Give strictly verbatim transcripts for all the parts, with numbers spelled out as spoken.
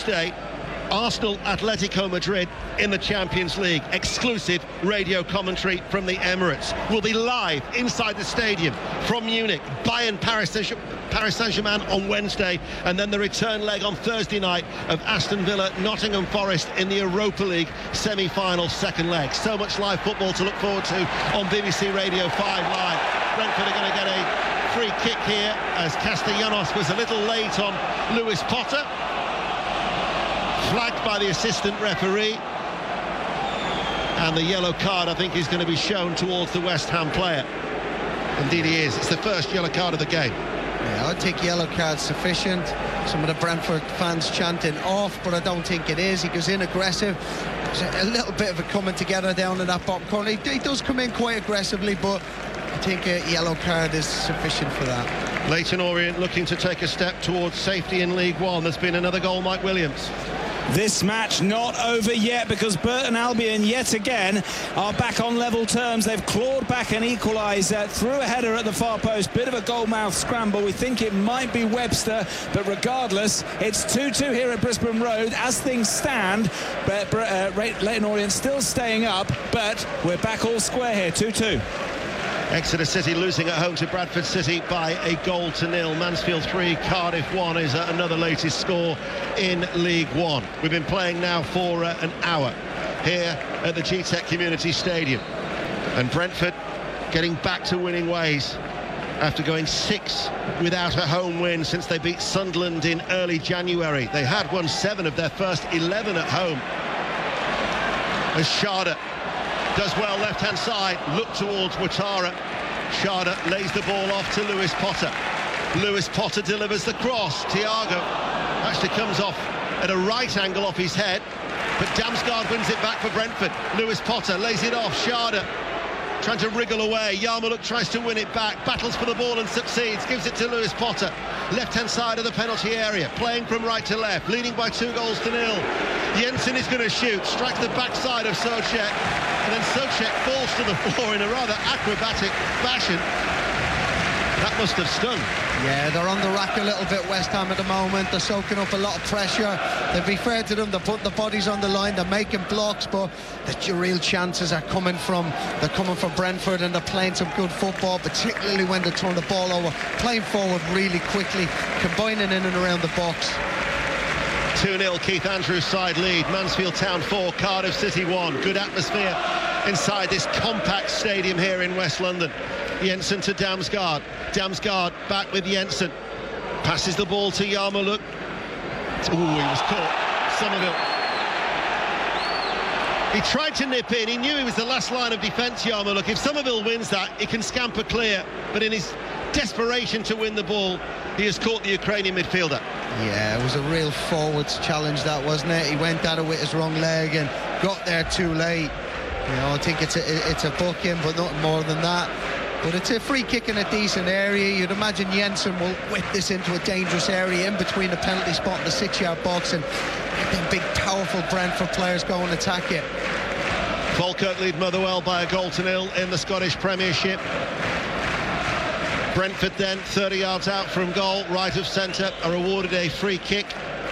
Day, Arsenal Atletico Madrid in the Champions League. Exclusive radio commentary from the Emirates. We'll be live inside the stadium from Munich. Bayern Paris Saint-Germain on Wednesday, and then the return leg on Thursday night of Aston Villa Nottingham Forest in the Europa League semi-final second leg. So much live football to look forward to on B B C Radio five Live. Brentford are going to get a free kick here as Castellanos was a little late on Lewis Potter. Flagged by the assistant referee, and the yellow card I think is going to be shown towards the West Ham player. Indeed he is. It's the first yellow card of the game. Yeah, I think yellow card sufficient. Some of the Brentford fans chanting off, but I don't think it is. He goes in aggressive. There's a little bit of a coming together down in that bottom corner. He, he does come in quite aggressively, but I think a yellow card is sufficient for that. Leyton Orient looking to take a step towards safety in League One. There's been another goal, Mike Williams. This match not over yet, because Burton Albion yet again are back on level terms. They've clawed back an equaliser, threw a header at the far post, bit of a goal-mouth scramble. We think it might be Webster, but regardless, it's two two here at Brisbane Road as things stand. But uh, Leyton Orient still staying up, but we're back all square here, two two. Exeter City losing at home to Bradford City by a goal to nil. Mansfield three, Cardiff one is another latest score in League One. We've been playing now for uh, an hour here at the G TEC Community Stadium. And Brentford getting back to winning ways after going six without a home win since they beat Sunderland in early January. They had won seven of their first eleven at home. As Schade does well left-hand side, look towards Ouattara. Schade lays the ball off to Lewis Potter. Lewis Potter delivers the cross. Thiago actually comes off at a right angle off his head, but Damsgaard wins it back for Brentford. Lewis Potter lays it off. Schade trying to wriggle away. Yarmouk tries to win it back, battles for the ball and succeeds, gives it to Lewis Potter. Left-hand side of the penalty area, playing from right to left, leading by two goals to nil. Jensen is going to shoot, strikes the backside of Souček, and then Souček falls to the floor in a rather acrobatic fashion. That must have stung. Yeah, they're on the rack a little bit, West Ham, at the moment. They're soaking up a lot of pressure. To be fair to them, they're putting the bodies on the line, they're making blocks, but the real chances are coming from they're coming from Brentford, and they're playing some good football, particularly when they turn the ball over, playing forward really quickly, combining in and around the box. two nil Keith Andrews' side lead. Mansfield Town four, Cardiff City one. Good atmosphere inside this compact stadium here in West London. Jensen to Damsgaard. Damsgaard back with Jensen. Passes the ball to Yarmouk. Ooh, he was caught. Somerville. He tried to nip in. He knew he was the last line of defence, Yarmouk. If Somerville wins that, he can scamper clear. But in his desperation to win the ball, he has caught the Ukrainian midfielder. Yeah, it was a real forwards challenge, that, wasn't it? He went at it with his wrong leg and got there too late. You know, I think it's a, it's a booking, but not more than that. But it's a free kick in a decent area. You'd imagine Jensen will whip this into a dangerous area in between the penalty spot and the six-yard box, and get them big, powerful Brentford players go and attack it. Falkirk lead Motherwell by a goal to nil in the Scottish Premiership. Brentford then, thirty yards out from goal, right of centre, are awarded a free kick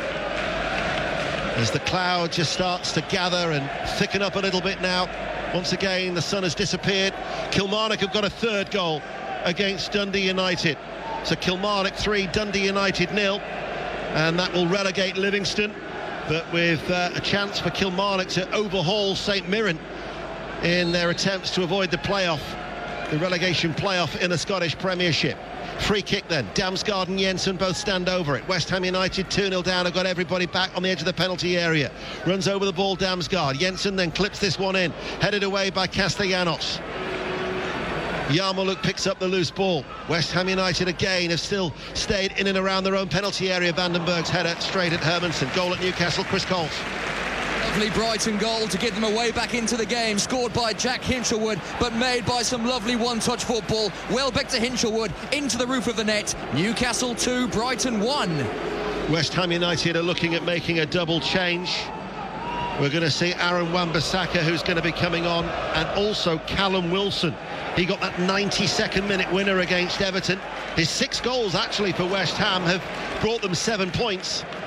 as the cloud just starts to gather and thicken up a little bit now. Once again, the sun has disappeared. Kilmarnock have got a third goal against Dundee United. So Kilmarnock three, Dundee United nil, and that will relegate Livingston, but with uh, a chance for Kilmarnock to overhaul St Mirren in their attempts to avoid the playoff, the relegation playoff in the Scottish Premiership. Free kick then, Damsgaard and Jensen both stand over it. West Ham United two nil down, have got everybody back on the edge of the penalty area. Runs over the ball, Damsgaard. Jensen then clips this one in, headed away by Castellanos. Yarmouk picks up the loose ball. West Ham United again have still stayed in and around their own penalty area. Vandenberg's header straight at Hermansen. Goal at Newcastle, Chris Coles. Lovely Brighton goal to get them away back into the game, scored by Jack Hinchelwood, but made by some lovely one-touch football. Welbeck to Hinchelwood, into the roof of the net. Newcastle two, Brighton one. West Ham United are looking at making a double change. We're going to see Aaron Wan-Bissaka, who's going to be coming on, and also Callum Wilson. He got that ninety-second minute winner against Everton. His six goals actually for West Ham have brought them seven points.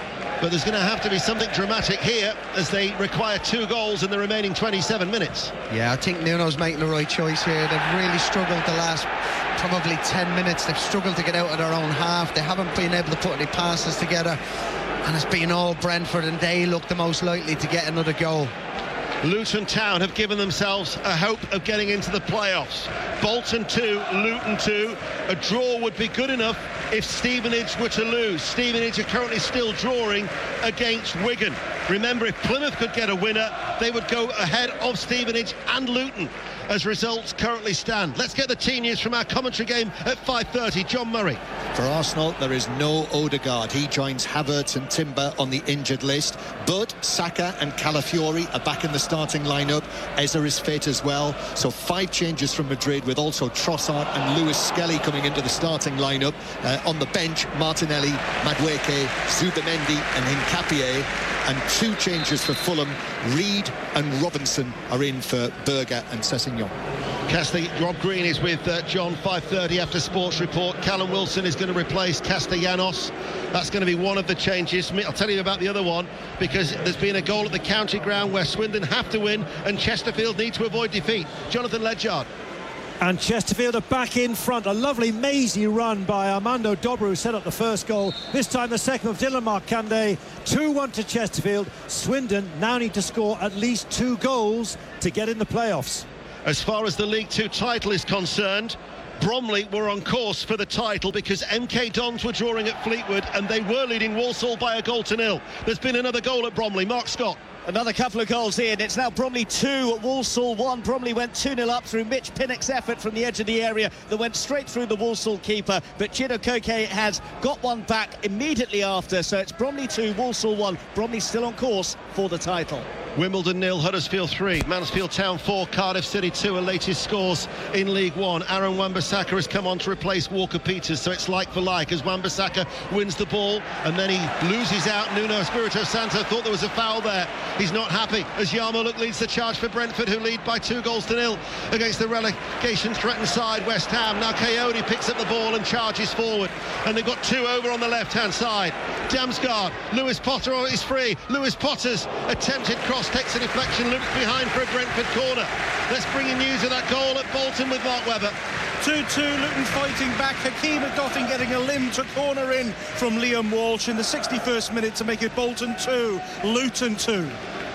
but there's going to have to be something dramatic here as they require two goals in the remaining twenty-seven minutes. Yeah, I think Nuno's making the right choice here. They've really struggled the last probably ten minutes. They've struggled to get out of their own half. They haven't been able to put any passes together, and it's been all Brentford, and they look the most likely to get another goal. Luton Town have given themselves a hope of getting into the playoffs. Bolton two, Luton two. A draw would be good enough if Stevenage were to lose. Stevenage are currently still drawing against Wigan. Remember, if Plymouth could get a winner, they would go ahead of Stevenage and Luton as results currently stand. Let's get the team news from our commentary game at five thirty. John Murray. For Arsenal, there is no Odegaard. He joins Havertz and Timber on the injured list. But Saka and Calafiori are back in the starting lineup. Eza is fit as well. So five changes from Madrid, with also Trossard and Lewis Skelly coming into the starting lineup. Uh, on the bench, Martinelli, Madueke, Zubamendi and Hincapié. And two changes for Fulham. Reed and Robinson are in for Berger and Sessegnon. Casti- Rob Green is with uh, John, five thirty after Sports Report. Callum Wilson is going to replace Castellanos. That's going to be one of the changes. I'll tell you about the other one, because there's been a goal at the County Ground where Swindon have to win and Chesterfield need to avoid defeat. Jonathan Ledyard. And Chesterfield are back in front. A lovely mazy run by Armando Dobra, who set up the first goal. This time the second of Dylan Markande. two one to Chesterfield. Swindon now need to score at least two goals to get in the playoffs. As far as the League Two title is concerned, Bromley were on course for the title because M K Dons were drawing at Fleetwood and they were leading Walsall by a goal to nil. There's been another goal at Bromley. Mark Scott. Another couple of goals in. It's now Bromley two, Walsall one. Bromley went two nil up through Mitch Pinnock's effort from the edge of the area that went straight through the Walsall keeper. But Chido Koke has got one back immediately after. So it's Bromley two, Walsall one. Bromley still on course for the title. Wimbledon nil, Huddersfield three, Mansfield Town four, Cardiff City two, our latest scores in League One. Aaron Wan-Bissaka has come on to replace Walker Peters, so it's like for like as Wan-Bissaka wins the ball and then he loses out. Nuno Espirito Santo thought there was a foul there. He's not happy as Yarmouk leads the charge for Brentford, who lead by two goals to nil against the relegation threatened side West Ham. Now Coyote picks up the ball and charges forward, and they've got two over on the left hand side. Damsgaard, Lewis Potter is free. Lewis Potter's attempted cross takes a deflection, looks behind for a Brentford corner. Let's bring you news of that goal at Bolton with Mark Webber. two two, Luton fighting back. Hakeem McDottin getting a limb to corner in from Liam Walsh in the sixty-first minute to make it Bolton two, Luton two.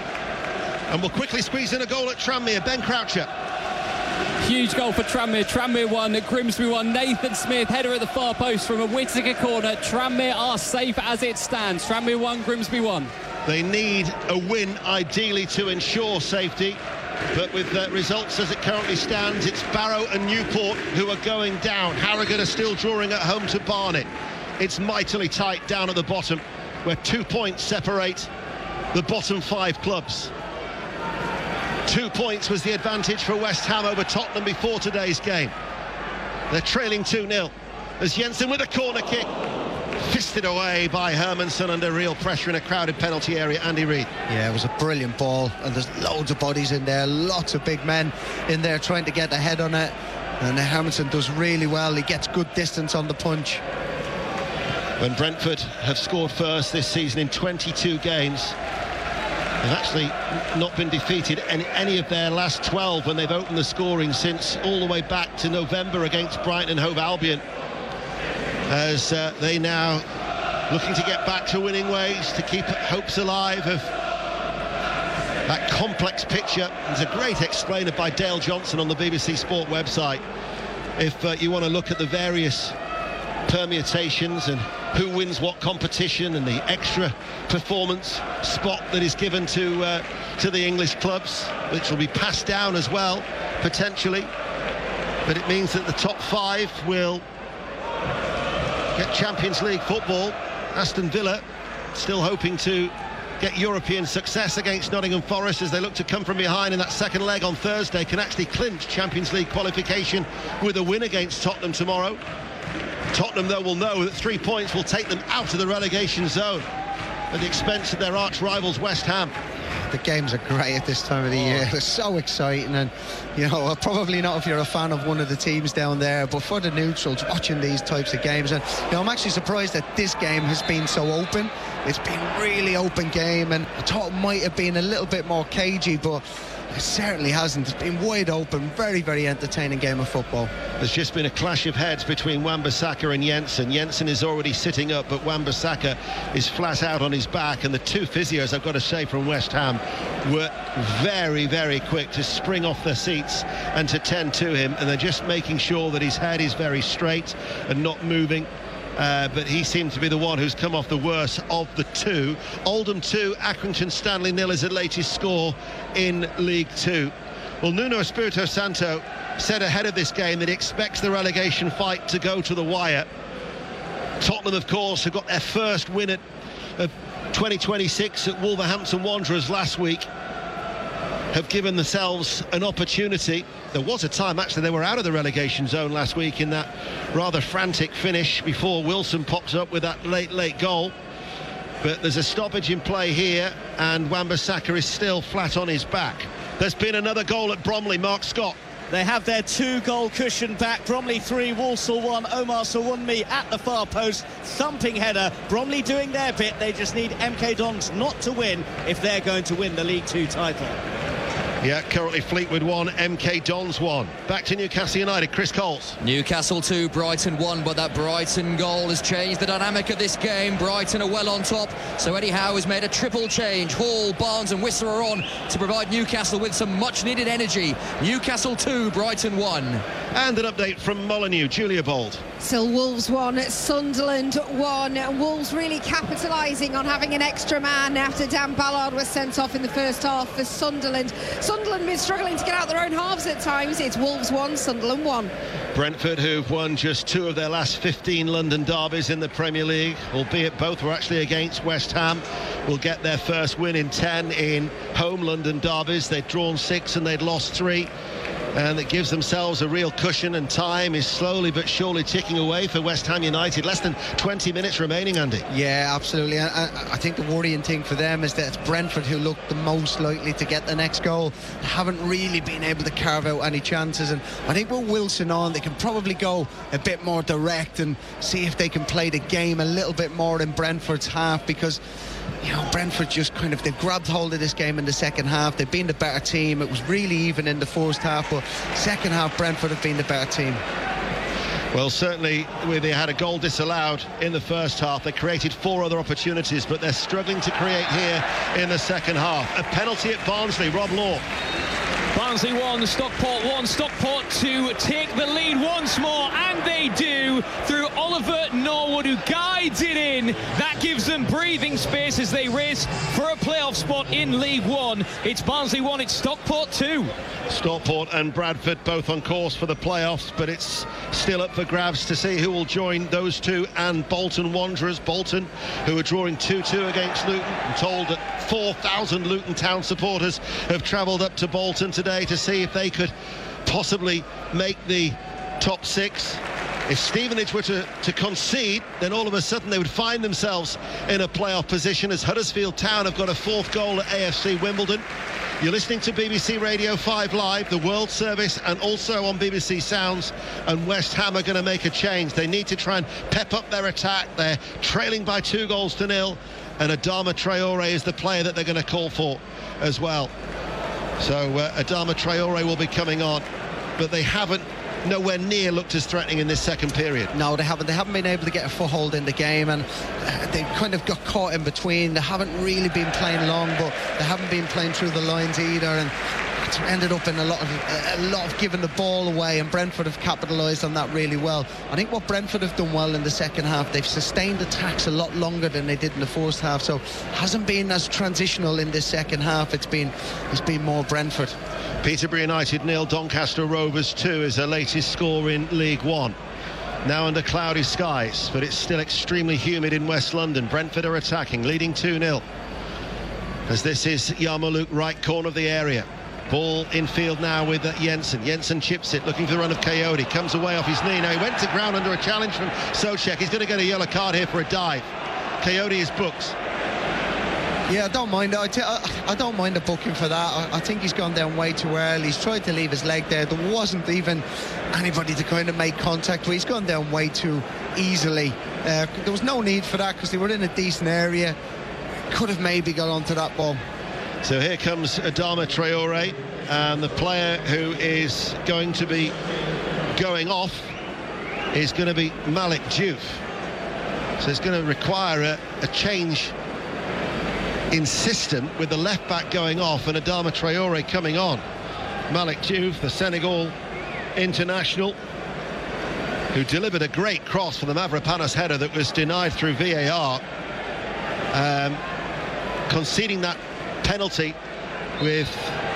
And we'll quickly squeeze in a goal at Tranmere. Ben Croucher. Huge goal for Tranmere. Tranmere one, Grimsby one. Nathan Smith, header at the far post from a Whittaker corner. Tranmere are safe as it stands. Tranmere one, Grimsby one. They need a win, ideally, to ensure safety. But with uh, results as it currently stands, it's Barrow and Newport who are going down. Harrogate are still drawing at home to Barnet. It's mightily tight down at the bottom, where two points separate the bottom five clubs. Two points was the advantage for West Ham over Tottenham before today's game. They're trailing two nil as Jensen with a corner kick, fisted away by Hermansen under real pressure in a crowded penalty area. Andy Reid. Yeah, it was a brilliant ball, and there's loads of bodies in there, lots of big men in there trying to get a head on it, and Hermansen does really well. He gets good distance on the punch. When Brentford have scored first this season in twenty-two games, they've actually not been defeated in any of their last twelve when they've opened the scoring since all the way back to November against Brighton and Hove Albion, as uh, they now looking to get back to winning ways, to keep hopes alive of that complex picture. There's a great explainer by Dale Johnson on the B B C Sport website if uh, you want to look at the various permutations and who wins what competition and the extra performance spot that is given to uh, to the English clubs, which will be passed down as well potentially. But it means that the top five will get Champions League football. Aston Villa still hoping to get European success against Nottingham Forest as they look to come from behind in that second leg on Thursday, can actually clinch Champions League qualification with a win against Tottenham tomorrow. Tottenham, though, will know that three points will take them out of the relegation zone at the expense of their arch rivals West Ham. The games are great at this time of the year. They're so exciting, and you know, probably not if you're a fan of one of the teams down there, but for the neutrals watching these types of games, and you know, I'm actually surprised that this game has been so open. it's been really open game, and I thought it might have been a little bit more cagey, but it certainly hasn't. It's been wide open, very, very entertaining game of football. There's just been a clash of heads between Wan-Bissaka and Jensen. Jensen is already sitting up, but Wan-Bissaka is flat out on his back, and the two physios, I've got to say, from West Ham were very, very quick to spring off their seats and to tend to him, and they're just making sure that his head is very straight and not moving. Uh, but he seemed to be the one who's come off the worst of the two. Oldham two, Accrington Stanley nil is the latest score in League Two. Well, Nuno Espirito Santo said ahead of this game that he expects the relegation fight to go to the wire. Tottenham, of course, have got their first win at, of twenty twenty-six at Wolverhampton Wanderers last week, have given themselves an opportunity. There was a time, actually, they were out of the relegation zone last week in that rather frantic finish before Wilson pops up with that late, late goal. But there's a stoppage in play here, and Wan-Bissaka is still flat on his back. There's been another goal at Bromley. Mark Scott. They have their two-goal cushion back. Bromley three, Walsall one. Omar Sawunmi at the far post, thumping header. Bromley doing their bit. They just need M K Dons not to win if they're going to win the League Two title. Yeah, currently Fleetwood one, M K Dons one. Back to Newcastle United, Chris Coles. Newcastle two, Brighton one, but that Brighton goal has changed the dynamic of this game. Brighton are well on top, so Eddie Howe has made a triple change. Hall, Barnes and Whistler are on to provide Newcastle with some much-needed energy. Newcastle two, Brighton one. And an update from Molineux, Julia Bold. Still Wolves one, Sunderland one. Wolves really capitalising on having an extra man after Dan Ballard was sent off in the first half for Sunderland. Sunderland been struggling to get out their own halves at times. It's Wolves one, Sunderland one. Brentford, who've won just two of their last fifteen London derbies in the Premier League, albeit both were actually against West Ham, will get their first win in ten in home London derbies. They'd drawn six and they'd lost three. And it gives themselves a real cushion, and time is slowly but surely ticking away for West Ham United. Less than twenty minutes remaining, Andy. Yeah, absolutely. I, I think the worrying thing for them is that it's Brentford who look the most likely to get the next goal. They haven't really been able to carve out any chances, and I think with Wilson on, they can probably go a bit more direct and see if they can play the game a little bit more in Brentford's half, because you know, Brentford just kind of, they've grabbed hold of this game in the second half. They've been the better team. It was really even in the first half, but second half Brentford have been the better team. Well, certainly where they had a goal disallowed in the first half, they created four other opportunities, but they're struggling to create here in the second half. A penalty at Barnsley, Rob Law. Barnsley one, Stockport one. Stockport to take the lead once more, and they do through Oliver Norwood, who guides it in. That gives them breathing space as they race for a playoff spot in League One. It's Barnsley one, it's Stockport two. Stockport and Bradford both on course for the playoffs, but it's still up for grabs to see who will join those two and Bolton Wanderers. Bolton, who are drawing two two against Luton. I'm told that four thousand Luton Town supporters have travelled up to Bolton today to see if they could possibly make the top six. If Stevenage were to, to concede, then all of a sudden they would find themselves in a playoff position, as Huddersfield Town have got a fourth goal at A F C Wimbledon. You're listening to B B C Radio five Live, the World Service, and also on B B C Sounds. And West Ham are going to make a change. They need to try and pep up their attack. They're trailing by two goals to nil, and Adama Traore is the player that they're going to call for as well. So uh, Adama Traore will be coming on, but they haven't nowhere near looked as threatening in this second period. No, they haven't. They haven't been able to get a foothold in the game, and uh, they kind of got caught in between. They haven't really been playing long, but they haven't been playing through the lines either, and it's ended up in a lot of a lot of giving the ball away, and Brentford have capitalised on that really well. I think what Brentford have done well in the second half, they've sustained attacks a lot longer than they did in the first half, so hasn't been as transitional in this second half. It's been it's been more Brentford. Peterborough United nil, Doncaster Rovers two is their latest score in League One. Now under cloudy skies, but it's still extremely humid in West London. Brentford are attacking, leading two nil. As this is Yarmouk, right corner of the area. Ball infield now with uh, Jensen. Jensen chips it, looking for the run of Coyote. Comes away off his knee. Now he went to ground under a challenge from Soucek. He's going to get a yellow card here for a dive. Coyote is booked. Yeah, I don't mind. I, t I, I don't mind the booking for that. I, I think he's gone down way too early. He's tried to leave his leg there. There wasn't even anybody to kind of make contact with. He's gone down way too easily. Uh, there was no need for that because they were in a decent area. could have maybe got onto that ball. So here comes Adama Traore, and the player who is going to be going off is going to be Malik Diouf. So it's going to require a, a change in system, with the left back going off and Adama Traore coming on. Malik Diouf, the Senegal international, who delivered a great cross for the Mavropanos header that was denied through V A R, um, conceding that penalty, with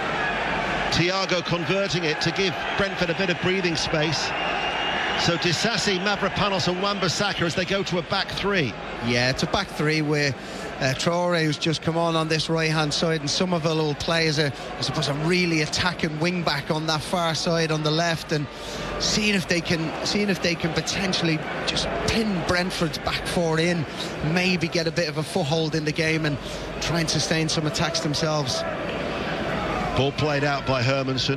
Thiago converting it to give Brentford a bit of breathing space. So Disasi, Mavropanos and Wan-Bissaka as they go to a back three. Yeah, it's a back three where uh, Traore, who's just come on on this right-hand side, and Somerville will play as a, I suppose, a really attacking wing-back on that far side on the left, and seeing if they can, seeing if they can potentially just pin Brentford's back four in, maybe get a bit of a foothold in the game and try and sustain some attacks themselves. Ball played out by Hermansen.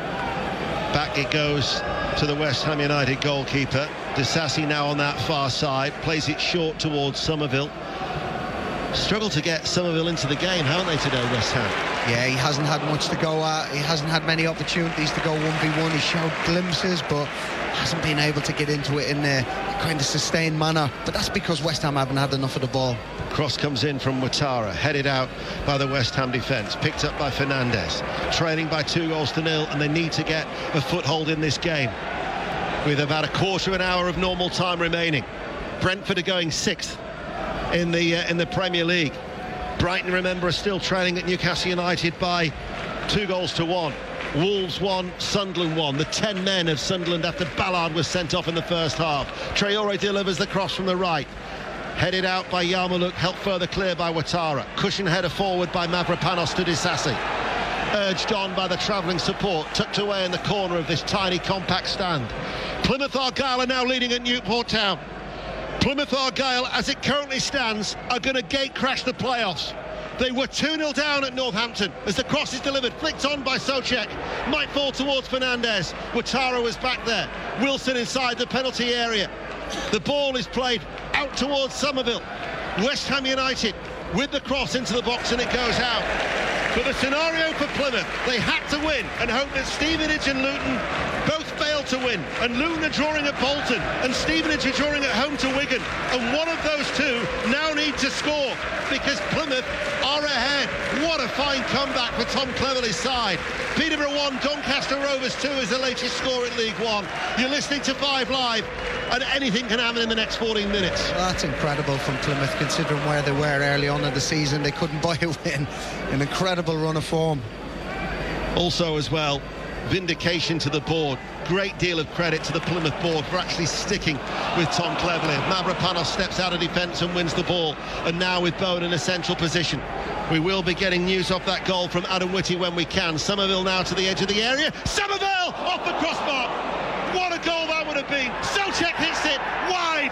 Back it goes to the West Ham United goalkeeper. Disasi now on that far side, plays it short towards Somerville. Struggled to get Somerville into the game, haven't they, today, West Ham? Yeah, he hasn't had much to go at. He hasn't had many opportunities to go one v one. He showed glimpses, but hasn't been able to get into it in a kind of sustained manner. But that's because West Ham haven't had enough of the ball. Cross comes in from Ouattara, headed out by the West Ham defence, picked up by Fernandes, trailing by two goals to nil, and they need to get a foothold in this game with about a quarter of an hour of normal time remaining. Brentford are going sixth in the uh, in the Premier League. Brighton, remember, are still trailing at Newcastle United by two goals to one. Wolves won, Sunderland won. The ten men of Sunderland after Ballard was sent off in the first half. Traore delivers the cross from the right, headed out by Yarmouk, helped further clear by Ouattara. Cushion header forward by Mavropanos to Disasi. Urged on by the travelling support, tucked away in the corner of this tiny compact stand. Plymouth Argyle are now leading at Newport Town. Plymouth Argyle, as it currently stands, are going to gate crash the playoffs. They were two nil down at Northampton as the cross is delivered, flicked on by Soucek, might fall towards Fernandes. Ouattara was back there, Wilson inside the penalty area. The ball is played out towards Somerville. West Ham United with the cross into the box, and it goes out. But the scenario for Plymouth, they had to win and hope that Stevenage and Luton both failed to win, and Luton are drawing at Bolton and Stevenage are drawing at home to Wigan, and one of those two now need to score because Plymouth are ahead. What a fine comeback for Tom Cleverley's side. Peterborough one, Doncaster Rovers two is the latest score in League One. You're listening to Five Live, and anything can happen in the next fourteen minutes. Well, that's incredible from Plymouth, considering where they were early on in the season. They couldn't buy a win. An incredible run of form. Also as well, vindication to the board. Great deal of credit to the Plymouth board for actually sticking with Tom Cleverley. Mavropanos steps out of defence and wins the ball, and now with Bowen in a central position. We will be getting news off that goal from Adam Whitty when we can. Somerville now to the edge of the area. Somerville off the crossbar. What a goal that would have been. Soucek hits it wide.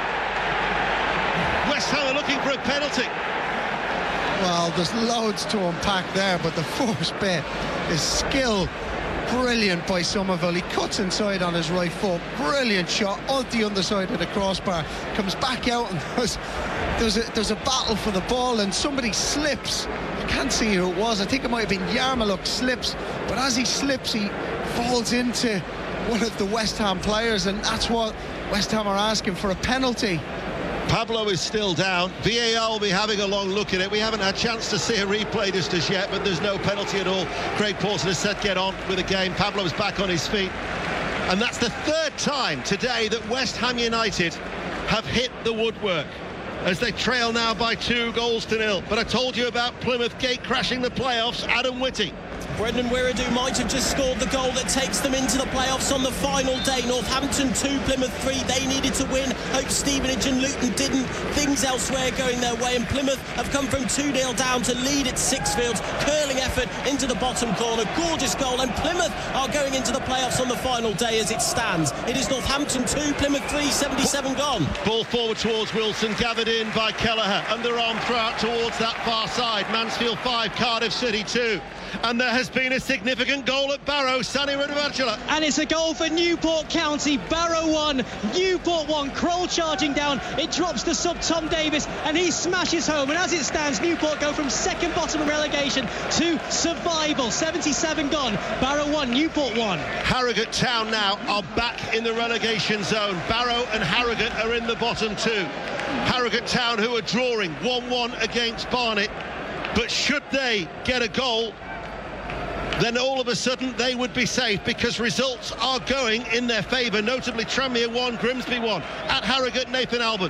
West Ham are looking for a penalty. Well, there's loads to unpack there, but the first bit is skill. Brilliant by Somerville. He cuts inside on his right foot. Brilliant shot on the underside of the crossbar. Comes back out, and there's, there's, a, there's a battle for the ball, and somebody slips. I can't see who it was. I think it might have been Yarmouk slips. But as he slips, he falls into one of the West Ham players, and that's what West Ham are asking for, a penalty. Pablo is still down. V A R will be having a long look at it. We haven't had a chance to see a replay just as yet, but there's no penalty at all. Craig Pawson has said get on with the game. Pablo's back on his feet. And that's the third time today that West Ham United have hit the woodwork as they trail now by two goals to nil. But I told you about Plymouth gate crashing the playoffs. Adam Whitty. Brendan Wiredu might have just scored the goal that takes them into the playoffs on the final day. Northampton two, Plymouth three. They needed to win. Hope Stevenage and Luton didn't. Things elsewhere going their way, and Plymouth have come from two nil down to lead at Sixfields. Curling effort into the bottom corner. Gorgeous goal, and Plymouth are going into the playoffs on the final day as it stands. It is Northampton two, Plymouth three, seventy-seven gone. Ball forward towards Wilson, gathered in by Kelleher. Underarm throw out towards that far side. Mansfield five, Cardiff City two. And there has has been a significant goal at Barrow, Sani Radavacula. And it's a goal for Newport County. Barrow one, Newport one. Kroll charging down. It drops to sub Tom Davis and he smashes home. And as it stands, Newport go from second bottom of relegation to survival. seventy-seven gone. Barrow one, Newport one. Harrogate Town now are back in the relegation zone. Barrow and Harrogate are in the bottom two. Harrogate Town, who are drawing one one against Barnet, but should they get a goal, then all of a sudden they would be safe, because results are going in their favour, notably Tranmere one, Grimsby one. At Harrogate, Nathan Albon.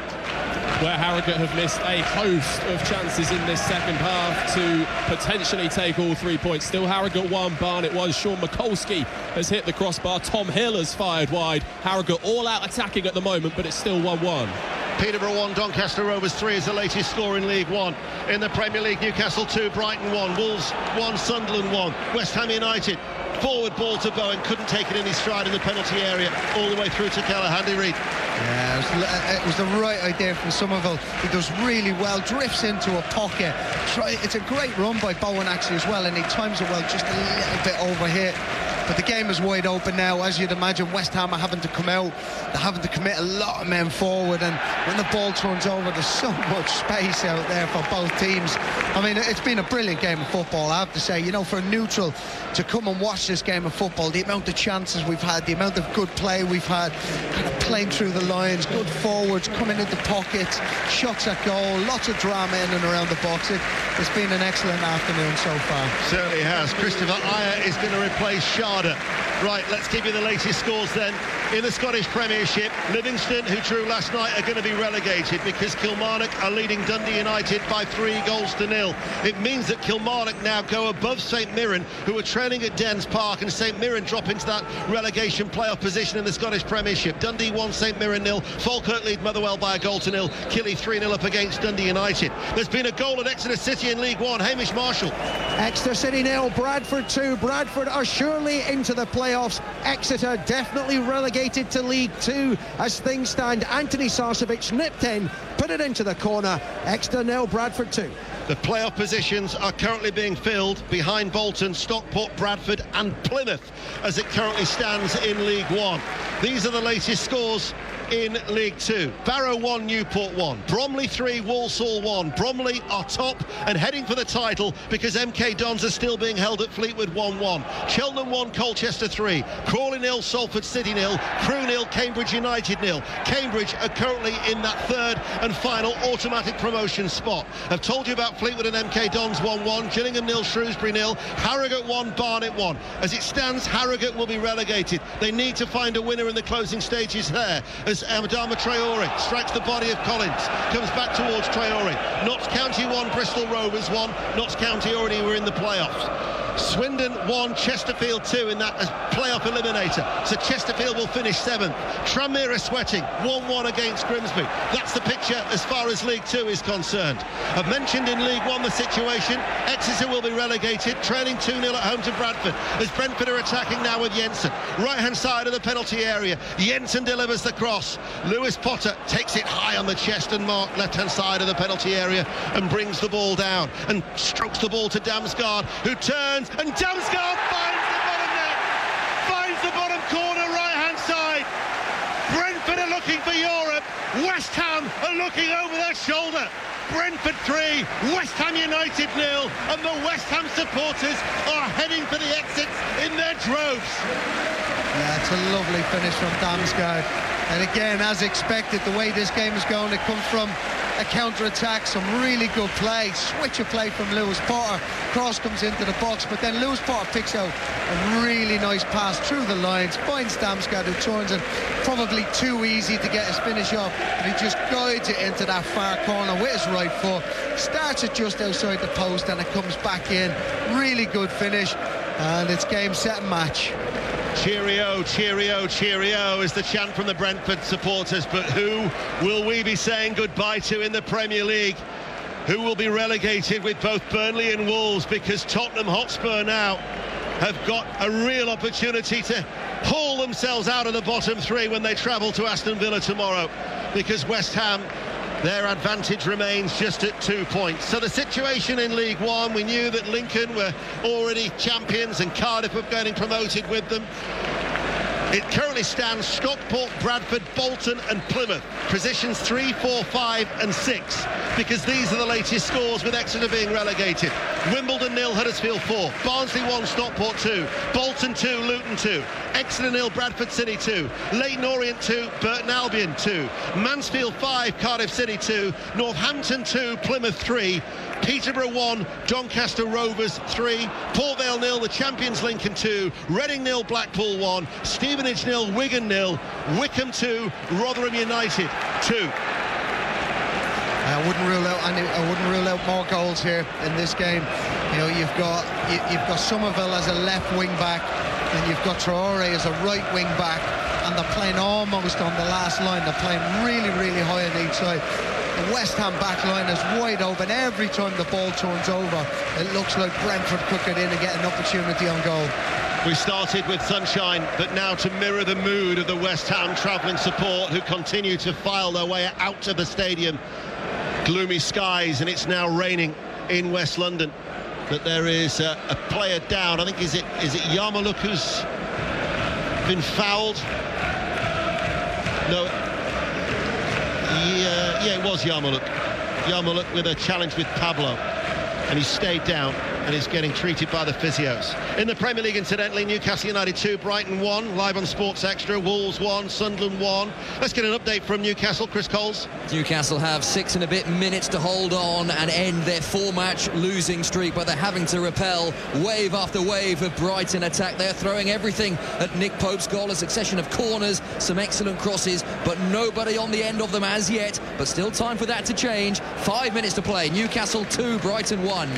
Where Harrogate have missed a host of chances in this second half to potentially take all three points. Still Harrogate one, Barnet one. Sean Mikulski has hit the crossbar. Tom Hill has fired wide. Harrogate all out attacking at the moment, but it's still one one. Peterborough one, Doncaster Rovers three is the latest score in League One. In the Premier League, Newcastle two, Brighton one, Wolves one, Sunderland one, West Ham United. Forward ball to Bowen, couldn't take it in his stride in the penalty area, all the way through to Kelleher. Andy Reid. Yeah, it was, it was the right idea from Somerville. He does really well, drifts into a pocket. Try, it's a great run by Bowen actually as well, and he times it well, just a little bit over here. But the game is wide open now. As you'd imagine, West Ham are having to come out. They're having to commit a lot of men forward, and when the ball turns over, there's so much space out there for both teams. I mean, it's been a brilliant game of football, I have to say. You know, for a neutral to come and watch this game of football, the amount of chances we've had, the amount of good play we've had, kind of playing through the lines, good forwards, coming into pockets, shots at goal, lots of drama in and around the box. It, it's been an excellent afternoon so far. Certainly has. Christopher Ayer is going to replace Sharda. Right, let's give you the latest scores then. In the Scottish Premiership, Livingston, who drew last night, are going to be relegated because Kilmarnock are leading Dundee United by three goals to nil. It means that Kilmarnock now go above St Mirren, who are trailing at Dens Park, and St Mirren drop into that relegation playoff position in the Scottish Premiership. Dundee one, St Mirren nil. Falkirk lead Motherwell by a goal to nil. Killie three nil up against Dundee United. There's been a goal at Exeter City in League One. Hamish Marshall. Exeter City nil, Bradford two. Bradford are surely into the playoffs. Exeter definitely relegated to League Two as things stand. Anthony Sarcevic nipped in, put it into the corner. Exeter nil, Bradford two. The playoff positions are currently being filled behind Bolton, Stockport, Bradford and Plymouth as it currently stands in League One. These are the latest scores in League Two. Barrow one, Newport one, Bromley three, Walsall one. Bromley are top and heading for the title because M K Dons are still being held at Fleetwood one one. Cheltenham one, Colchester three, Crawley nil, Salford City nil, Crewe nil, Cambridge United nil. Cambridge are currently in that third and final automatic promotion spot. I've told you about Fleetwood and M K Dons one one, Gillingham nil, Shrewsbury nil, Harrogate one, Barnet one. As it stands, Harrogate will be relegated. They need to find a winner in the closing stages there as Adama Traore strikes the body of Collins, comes back towards Traore. Notts County one, Bristol Rovers one. Notts County already were in the playoffs. Swindon one, Chesterfield two in that playoff eliminator, so Chesterfield will finish seventh. Tranmere are sweating, one one against Grimsby. That's the picture as far as League Two is concerned. I've mentioned in League One the situation. Exeter will be relegated, trailing two nil at home to Bradford as Brentford are attacking now with Jensen. Right hand side of the penalty area, Jensen delivers the cross. Lewis Potter takes it high on the chest and mark left hand side of the penalty area and brings the ball down and strokes the ball to Damsgaard, who turns, and Damsgaard finds the bottom net, finds the bottom corner right hand side. Brentford are looking for Europe, West Ham are looking over their shoulder. Brentford three, West Ham United nil, and the West Ham supporters are heading for the exits in their droves. Yeah, it's a lovely finish from Damsgaard. And again, as expected, the way this game is going, it comes from a counter-attack, some really good play, switch of play from Lewis Potter. Cross comes into the box, but then Lewis Potter picks out a really nice pass through the lines, finds Damsgaard, who turns it probably too easy to get his finish off, and he just guides it into that far corner with his right foot, starts it just outside the post, and it comes back in. Really good finish, and it's game, set and match. Cheerio, cheerio, cheerio is the chant from the Brentford supporters, but who will we be saying goodbye to in the Premier League? Who will be relegated with both Burnley and Wolves, because Tottenham Hotspur now have got a real opportunity to haul themselves out of the bottom three when they travel to Aston Villa tomorrow, because West Ham Their advantage remains just at two points. So the situation in League One, we knew that Lincoln were already champions and Cardiff were getting promoted with them. It currently stands Stockport, Bradford, Bolton and Plymouth. Positions three, four, five and six, because these are the latest scores, with Exeter being relegated. Wimbledon nil, Huddersfield four. Barnsley one, Stockport two. Bolton two, Luton two. Exeter nil, Bradford City two. Leyton Orient two, Burton Albion two. Mansfield five, Cardiff City two. Northampton two, Plymouth three. Peterborough one, Doncaster Rovers three. Port Vale nil, the champions Lincoln two. Reading nil, Blackpool one. Stevenage nil, Wigan nil. Wickham two, Rotherham United two. I wouldn't rule out any, I wouldn't rule out more goals here in this game. You know, you've got you, you've got Somerville as a left wing back, and you've got Traore as a right wing back, and they're playing almost on the last line. They're playing really, really high on each side. The West Ham back line is wide open. Every time the ball turns over, it looks like Brentford could get in and get an opportunity on goal. We started with sunshine, but now to mirror the mood of the West Ham travelling support, who continue to file their way out of the stadium. Gloomy skies, and it's now raining in West London. But there is a, a player down. I think is it is it Yarmouk who's been fouled? No. Yeah, yeah, it was Yarmouk. Yarmouk with a challenge with Pablo, and he stayed down and is getting treated by the physios. In the Premier League, incidentally, Newcastle United two, Brighton one, live on Sports Extra. Wolves one, Sunderland one. Let's get an update from Newcastle. Chris Coles. Newcastle have six and a bit minutes to hold on and end their four-match losing streak, but they're having to repel wave after wave of Brighton attack. They're throwing everything at Nick Pope's goal, a succession of corners, some excellent crosses, but nobody on the end of them as yet. But still time for that to change. Five minutes to play. Newcastle two, Brighton one.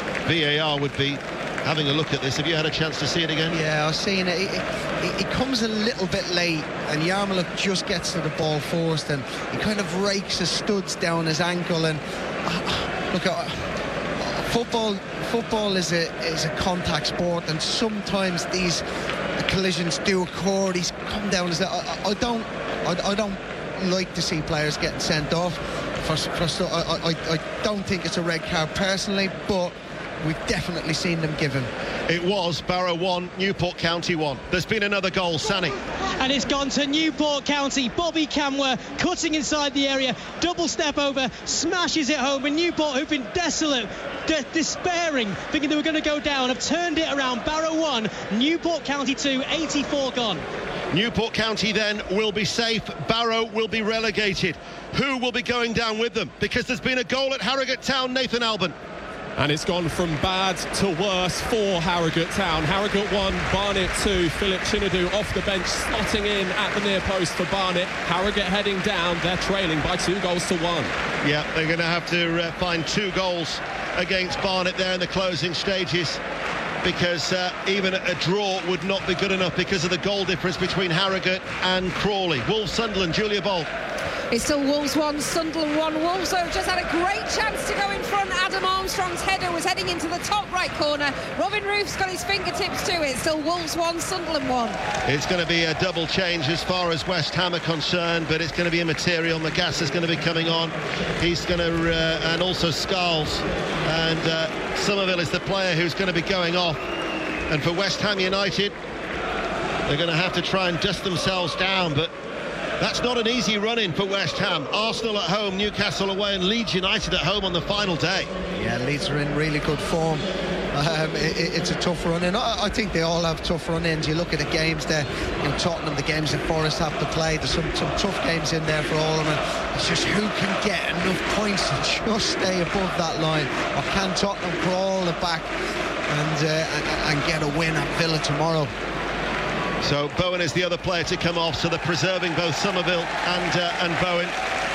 V A R would be having a look at this. Have you had a chance to see it again? Yeah, I've seen it. It, it, it comes a little bit late, and Yarmouk just gets to the ball first, and he kind of rakes his studs down his ankle. And uh, look, uh, football, football is a is a contact sport, and sometimes these collisions do occur. He's come down. As I, I don't, I, I don't like to see players getting sent off. For, for, I, I, I don't think it's a red card personally, but we've definitely seen them given. It was Barrow one, Newport County one. There's been another goal, Sani. And it's gone to Newport County. Bobby Camwer cutting inside the area, double step over, smashes it home. And Newport, who've been desolate, de- despairing, thinking they were going to go down, have turned it around. Barrow one, Newport County two, eighty-four gone. Newport County then will be safe. Barrow will be relegated. Who will be going down with them? Because there's been a goal at Harrogate Town, Nathan Alban. And it's gone from bad to worse for Harrogate Town. Harrogate one, Barnet two. Philip Chinadu off the bench, slotting in at the near post for Barnet. Harrogate heading down. They're trailing by two goals to one. Yeah, they're going to have to uh, find two goals against Barnet there in the closing stages, because uh, even a draw would not be good enough because of the goal difference between Harrogate and Crawley. Wolves Sunderland, Julia Bolt. It's still Wolves one, Sunderland one. Wolves, though, just had a great chance to go in front. Adam Armstrong's header was heading into the top right corner. Robin Roof's got his fingertips to it. Still Wolves one, Sunderland one. It's going to be a double change as far as West Ham are concerned, but it's going to be immaterial. Magassa is going to be coming on. He's going to, uh, and also Scarles. And uh, Somerville is the player who's going to be going off. And for West Ham United, they're going to have to try and dust themselves down, but that's not an easy run-in for West Ham. Arsenal at home, Newcastle away, and Leeds United at home on the final day. Yeah, Leeds are in really good form. Um, it, it's a tough run-in. I, I think they all have tough run-ins. You look at the games there in Tottenham, the games that Forest have to play. There's some, some tough games in there for all of them. It's just who can get enough points to just stay above that line, or can Tottenham crawl it back and, uh, and, and get a win at Villa tomorrow? So Bowen is the other player to come off, so they're preserving both Somerville and uh, and Bowen.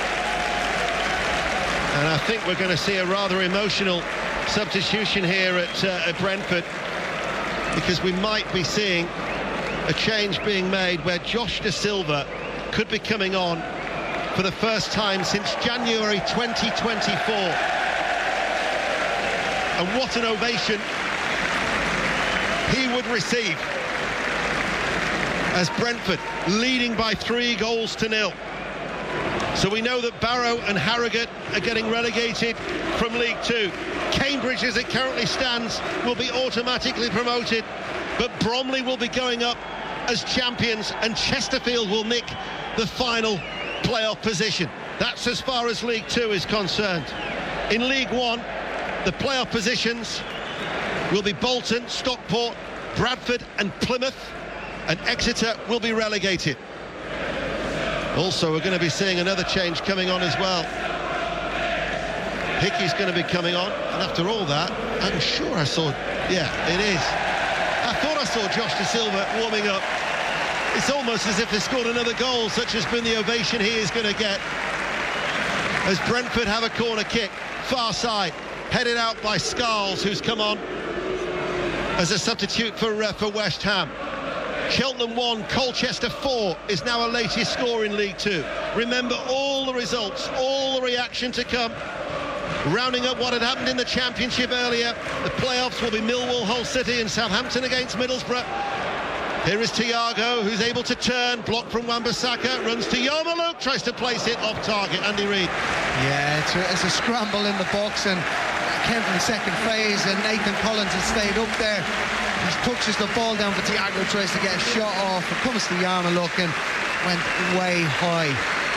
And I think we're going to see a rather emotional substitution here at, uh, at Brentford, because we might be seeing a change being made where Josh Da Silva could be coming on for the first time since January twenty twenty-four. And what an ovation he would receive, as Brentford leading by three goals to nil. So we know that Barrow and Harrogate are getting relegated from League Two. Cambridge, as it currently stands, will be automatically promoted, but Bromley will be going up as champions, and Chesterfield will nick the final playoff position. That's as far as League Two is concerned. In League One, the playoff positions will be Bolton, Stockport, Bradford and Plymouth, and Exeter will be relegated. Also, we're going to be seeing another change coming on as well. Hickey's going to be coming on, and after all that, I'm sure I saw, yeah, it is. I thought I saw Josh De Silva warming up. It's almost as if they scored another goal, such has been the ovation he is going to get. As Brentford have a corner kick, far side, headed out by Scarles, who's come on as a substitute for, uh, for West Ham. Cheltenham one, Colchester four is now a latest score in League Two. Remember all the results, all the reaction to come. Rounding up what had happened in the Championship earlier, the playoffs will be Millwall, Hull City and Southampton against Middlesbrough. Here is Thiago, who's able to turn, block from Wan-Bissaka, runs to Yarmouk, tries to place it off target. Andy Reid. Yeah, it's a, it's a scramble in the box, and came from the second phase, and Nathan Collins has stayed up there. He touches the ball down for Thiago, tries to get a shot off. It comes to Yarmouk and went way high.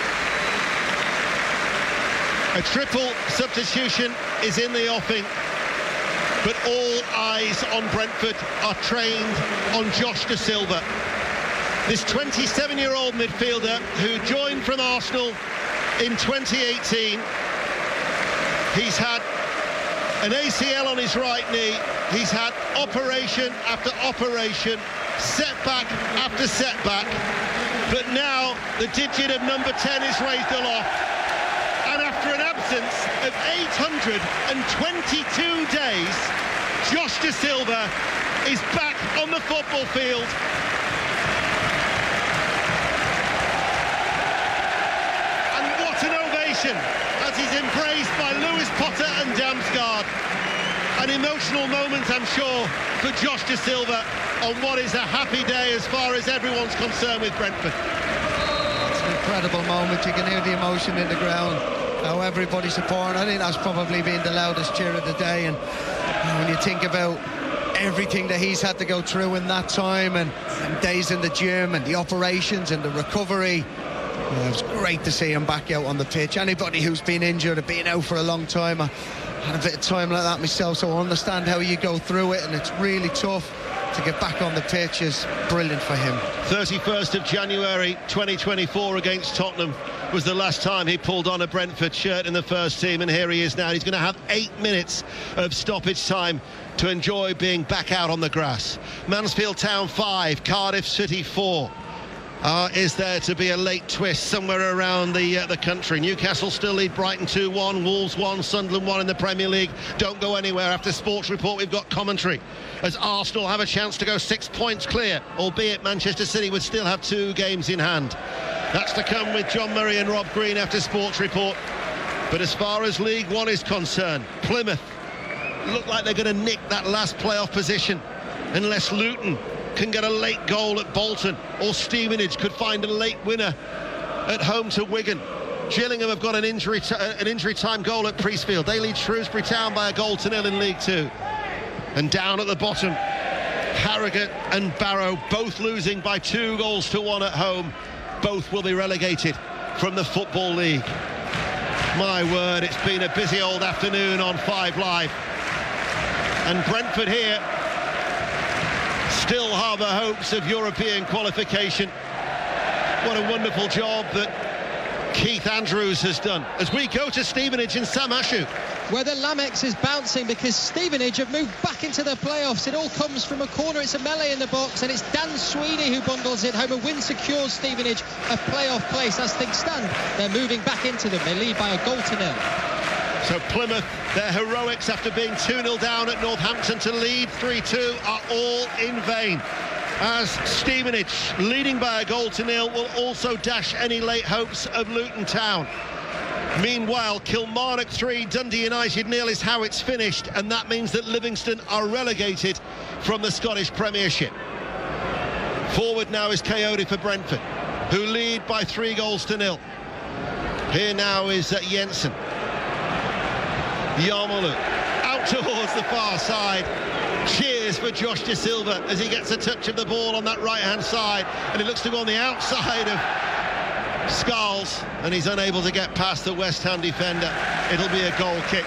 A triple substitution is in the offing, but all eyes on Brentford are trained on Josh De Silva. This twenty-seven-year-old midfielder who joined from Arsenal in twenty eighteen. He's had an A C L on his right knee. He's had operation after operation, setback after setback. But now the digit of number ten is raised aloft. And after an absence of eight hundred twenty-two days, Josh De Silva is back on the football field. And what an ovation as he's embraced by Lewis Potter and Damsgaard. An emotional moment, I'm sure, for Josh De Silva on what is a happy day as far as everyone's concerned with Brentford. It's an incredible moment. You can hear the emotion in the ground, how everybody's supporting. I think that's probably been the loudest cheer of the day. And when you think about everything that he's had to go through in that time, and, and days in the gym and the operations and the recovery, well, it was great to see him back out on the pitch. Anybody who's been injured or been out for a long time, I had a bit of time like that myself, so I understand how you go through it, and it's really tough. To get back on the pitch is brilliant for him. thirty-first of January twenty twenty-four against Tottenham was the last time he pulled on a Brentford shirt in the first team, and here he is now. He's going to have eight minutes of stoppage time to enjoy being back out on the grass. Mansfield Town five, Cardiff City four. Uh, is there to be a late twist somewhere around the uh, the country? Newcastle still lead Brighton two one, Wolves one, Sunderland one in the Premier League. Don't go anywhere. After Sports Report, we've got commentary as Arsenal have a chance to go six points clear, albeit Manchester City would still have two games in hand. That's to come with John Murray and Rob Green after Sports Report. But as far as League One is concerned, Plymouth look like they're going to nick that last playoff position unless Luton can get a late goal at Bolton, or Stevenage could find a late winner at home to Wigan. Gillingham have got an injury t- an injury time goal at Priestfield. They lead Shrewsbury Town by a goal to nil in League Two. And down at the bottom, Harrogate and Barrow both losing by two goals to one at home. Both will be relegated from the Football League. My word, it's been a busy old afternoon on Five Live. And Brentford here still harbour hopes of European qualification. What a wonderful job that Keith Andrews has done. As we go to Stevenage and Sam Ashuk, where the Lamex is bouncing because Stevenage have moved back into the playoffs. It all comes from a corner. It's a melee in the box, and it's Dan Sweeney who bundles it home. A win secures Stevenage a playoff place as things stand. They're moving back into them. They lead by a goal to nil. So Plymouth, their heroics after being two nil down at Northampton to lead three two are all in vain, as Stevenage, leading by a goal to nil, will also dash any late hopes of Luton Town. Meanwhile, Kilmarnock three, Dundee United nil is how it's finished, and that means that Livingston are relegated from the Scottish Premiership. Forward now is Coyote for Brentford, who lead by three goals to nil. Here now is uh, Jensen. Yarmolu out towards the far side. Cheers for Josh De Silva as he gets a touch of the ball on that right-hand side, and it looks to go on the outside of Skulls, and he's unable to get past the West Ham defender. It'll be a goal kick.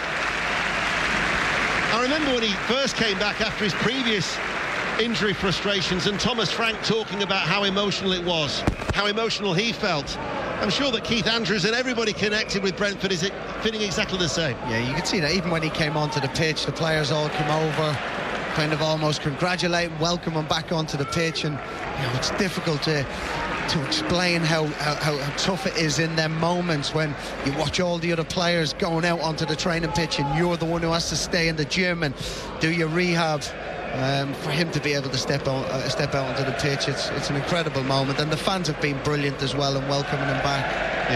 I remember when he first came back after his previous injury frustrations, and Thomas Frank talking about how emotional it was, how emotional he felt. I'm sure that Keith Andrews and everybody connected with Brentford is feeling exactly the same. Yeah, you could see that even when he came onto the pitch, the players all came over, kind of almost congratulate him, welcome him back onto the pitch, and you know, it's difficult to to explain how, how, how tough it is in them moments when you watch all the other players going out onto the training pitch and you're the one who has to stay in the gym and do your rehab. Um, for him to be able to step out, uh, step out onto the pitch, it's it's an incredible moment, and the fans have been brilliant as well in welcoming him back.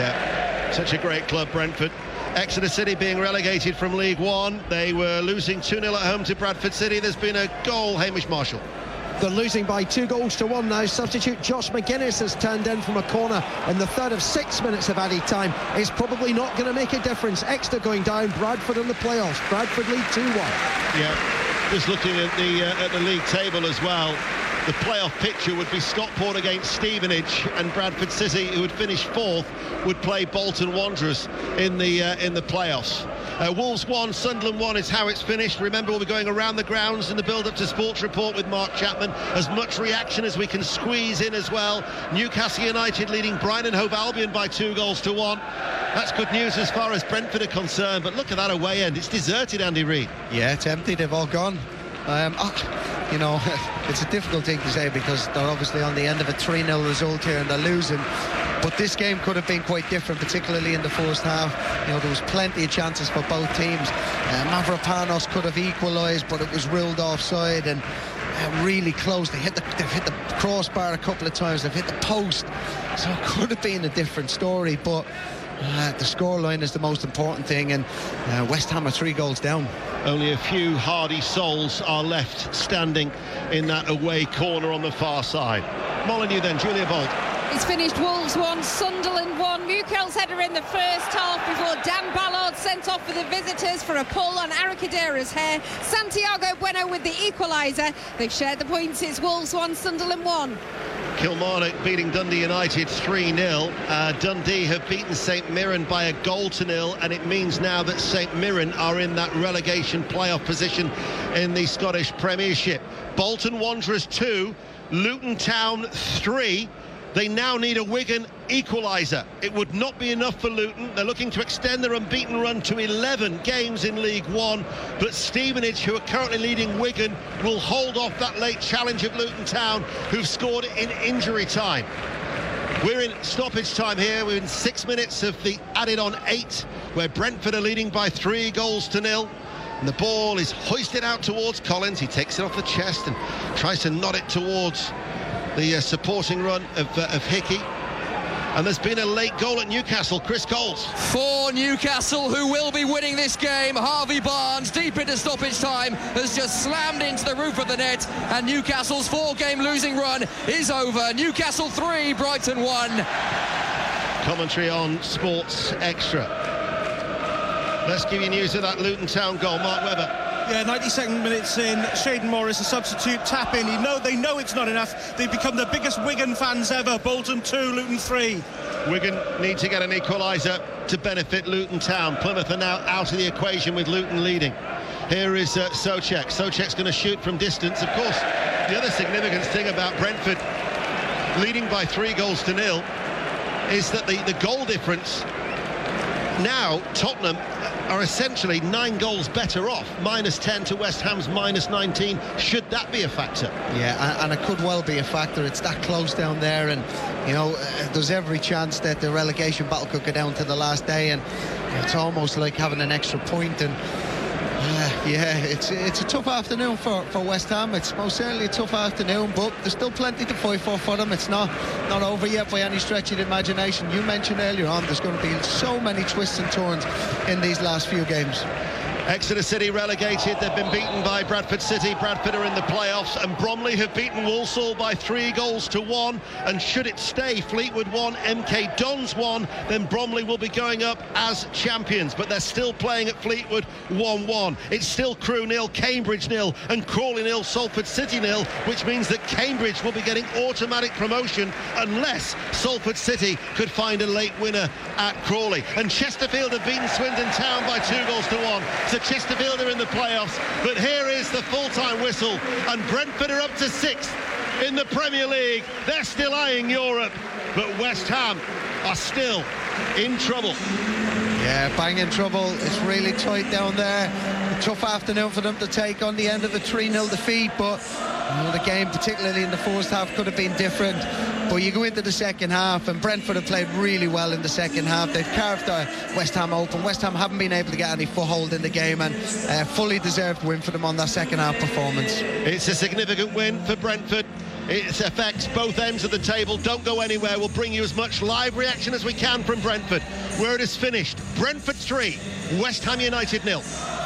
Yeah, such a great club, Brentford. Exeter City being relegated from League One. They were losing two nil at home to Bradford City. There's been a goal, Hamish Marshall. They're losing by two goals to one now. Substitute Josh McGuinness has turned in from a corner in the third of six minutes of added time. It's probably not going to make a difference. Exeter going down, Bradford in the playoffs. Bradford lead two one. Yeah. Just looking at the uh, at the league table as well, the playoff picture would be Stockport against Stevenage, and Bradford City, who would finish fourth, would play Bolton Wanderers in the uh, in the playoffs. Uh, Wolves one, Sunderland one is how it's finished. Remember, we'll be going around the grounds in the build-up to Sports Report with Mark Chapman. As much reaction as we can squeeze in as well. Newcastle United leading Brighton and Hove Albion by two goals to one. That's good news as far as Brentford are concerned, but look at that away end. It's deserted, Andy Reid. Yeah, it's empty. They've all gone. Um, oh, you know, it's a difficult thing to say because they're obviously on the end of a three nil result here and they're losing. But this game could have been quite different, particularly in the first half. You know, there was plenty of chances for both teams. Uh, Mavropanos could have equalised, but it was ruled offside, and uh, really close. They hit the, they've hit the crossbar a couple of times. They've hit the post. So it could have been a different story, but uh, the scoreline is the most important thing, and uh, West Ham are three goals down. Only a few hardy souls are left standing in that away corner on the far side. Molyneux then, Julia Bolt. It's finished Wolves one, Sunderland one. Mukel's header in the first half before Dan Ballard sent off for the visitors for a pull on Aracadera's hair. Santiago Bueno with the equaliser. They've shared the points. It's Wolves one, Sunderland one. Kilmarnock beating Dundee United three nil. Uh, Dundee have beaten St Mirren by a goal to nil, and it means now that St Mirren are in that relegation playoff position in the Scottish Premiership. Bolton Wanderers two, Luton Town three. They now need a Wigan equaliser. It would not be enough for Luton. They're looking to extend their unbeaten run to eleven games in League One. But Stevenage, who are currently leading Wigan, will hold off that late challenge of Luton Town, who've scored in injury time. We're in stoppage time here. We're in six minutes of the added on eight, where Brentford are leading by three goals to nil. And the ball is hoisted out towards Collins. He takes it off the chest and tries to nod it towards the uh, supporting run of, uh, of Hickey. And there's been a late goal at Newcastle. Chris Coles. For Newcastle, who will be winning this game, Harvey Barnes, deep into stoppage time, has just slammed into the roof of the net, and Newcastle's four-game losing run is over. Newcastle three, Brighton one. Commentary on Sports Extra. Let's give you news of that Luton Town goal. Mark Webber. Yeah, ninety-second minutes in, Shaden Morris, a substitute tap in. You know, they know it's not enough. They've become the biggest Wigan fans ever. Bolton two, Luton three. Wigan need to get an equaliser to benefit Luton Town. Plymouth are now out of the equation with Luton leading. Here is uh, Souček. Souček's going to shoot from distance. Of course, the other significant thing about Brentford leading by three goals to nil is that the, the goal difference, now Tottenham are essentially nine goals better off, minus ten to West Ham's minus nineteen. Should that be a factor? Yeah, and, and it could well be a factor. It's that close down there, and you know, uh, there's every chance that the relegation battle could go down to the last day, and it's almost like having an extra point. And uh, yeah, it's it's a tough afternoon for, for West Ham. It's most certainly a tough afternoon, but there's still plenty to fight for for them. It's not not over yet by any stretch of the imagination. You mentioned earlier on there's going to be so many twists and turns in these last few games. Exeter City relegated. They've been beaten by Bradford City. Bradford are in the playoffs, and Bromley have beaten Walsall by three goals to one. And should it stay Fleetwood one, M K Dons one, then Bromley will be going up as champions. But they're still playing at Fleetwood one one. It's still Crewe nil, Cambridge nil, and Crawley nil, Salford City nil, which means that Cambridge will be getting automatic promotion unless Salford City could find a late winner at Crawley. And Chesterfield have beaten Swindon Town by two goals to one. So Chesterfield are in the playoffs, but here is the full-time whistle, and Brentford are up to sixth in the Premier League. They're still eyeing Europe, but West Ham are still in trouble. Yeah, bang in trouble. It's really tight down there. A tough afternoon for them to take on the end of a three nil defeat, but you know, the game, particularly in the first half, could have been different. But you go into the second half, and Brentford have played really well in the second half. They've carved uh, West Ham open. West Ham haven't been able to get any foothold in the game, and uh, fully deserved win for them on that second half performance. It's a significant win for Brentford. It affects both ends of the table. Don't go anywhere. We'll bring you as much live reaction as we can from Brentford, where it is finished. Brentford three, West Ham United nil.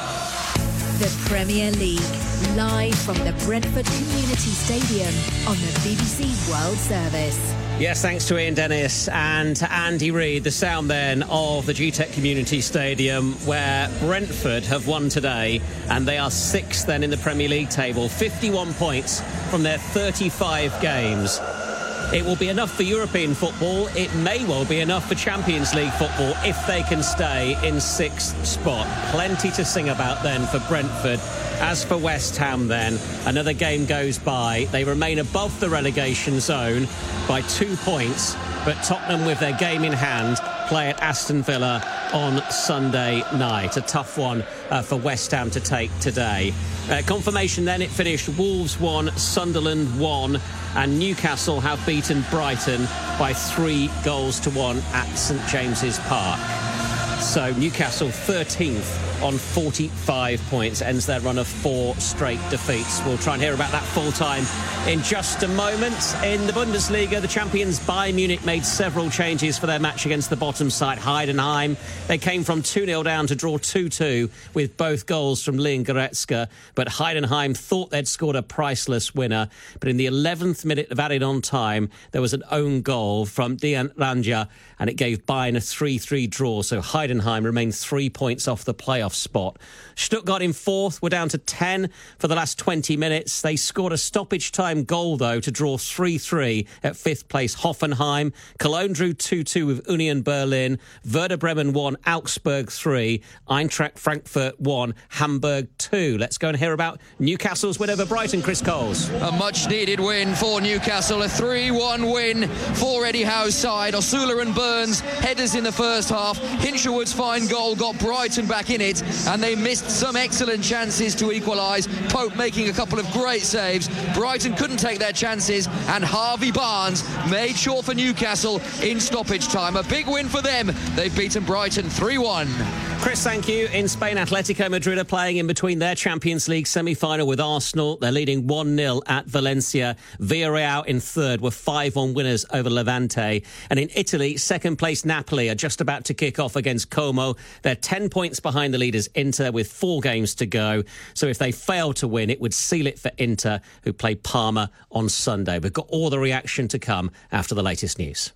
The Premier League, live from the Brentford Community Stadium on the B B C World Service. Yes, thanks to Ian Dennis and to Andy Reid. The sound then of the G TEC Community Stadium, where Brentford have won today, and they are sixth then in the Premier League table, fifty-one points from their thirty-five games. It will be enough for European football. It may well be enough for Champions League football if they can stay in sixth spot. Plenty to sing about then for Brentford. As for West Ham then, another game goes by. They remain above the relegation zone by two points, but Tottenham, with their game in hand, play at Aston Villa on Sunday night. A tough one uh, for West Ham to take today. Uh, confirmation then, it finished Wolves one, Sunderland one, and Newcastle have beaten Brighton by three goals to one at St James's Park. So Newcastle thirteenth on forty-five points, ends their run of four straight defeats. We'll try and hear about that full time in just a moment. In the Bundesliga, the champions Bayern Munich made several changes for their match against the bottom side Heidenheim. They came from two nil down to draw two two with both goals from Leon Goretzka, but Heidenheim thought they'd scored a priceless winner. But in the eleventh minute of added on time, there was an own goal from Dian Ranja, and it gave Bayern a three three draw, so Heidenheim remained three points off the playoff spot. Stuttgart in fourth were down to ten for the last twenty minutes. They scored a stoppage time goal, though, to draw three three at fifth place Hoffenheim. Cologne drew two two with Union Berlin. Werder Bremen won, Augsburg three. Eintracht Frankfurt one, Hamburg two. Let's go and hear about Newcastle's win over Brighton, Chris Coles. A much-needed win for Newcastle, a three one win for Eddie Howe's side. Osula and Burns, headers in the first half. Hinshelwood's fine goal got Brighton back in it, and they missed some excellent chances to equalise. Pope making a couple of great saves. Brighton couldn't take their chances, and Harvey Barnes made sure for Newcastle in stoppage time. A big win for them. They've beaten Brighton three one. Chris, thank you. In Spain, Atletico Madrid are playing in between their Champions League semi-final with Arsenal. They're leading one nil at Valencia. Villarreal in third were five one winners over Levante. And in Italy, second place Napoli are just about to kick off against Como. They're ten points behind the leaders Inter with four games to go. So if they fail to win, it would seal it for Inter, who play Parma on Sunday. We've got all the reaction to come after the latest news.